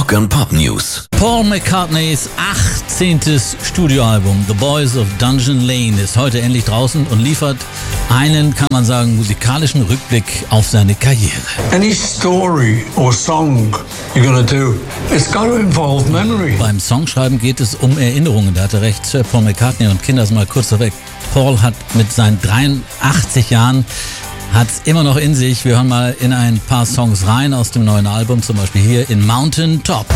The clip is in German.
Rock & Pop News. Paul McCartneys 18. Studioalbum The Boys of Dungeon Lane ist heute endlich draußen und liefert einen, kann man sagen, musikalischen Rückblick auf seine Karriere. Any story or song you're gonna do, it's got to involve memory. Beim Songschreiben geht es um Erinnerungen, da hatte recht Sir Paul McCartney, und Kinder sind mal kurz vorweg. Paul hat mit seinen 83 Jahren hat's immer noch in sich. Wir hören mal in ein paar Songs rein aus dem neuen Album, zum Beispiel hier in Mountain Top.